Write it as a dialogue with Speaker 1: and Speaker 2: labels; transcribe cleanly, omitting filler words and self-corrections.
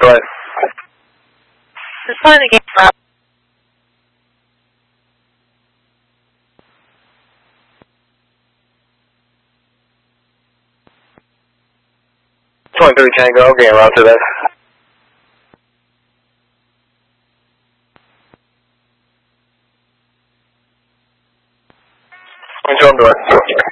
Speaker 1: Go ahead.
Speaker 2: Just playing the game for
Speaker 1: 23 Tango, game route to that. Control door.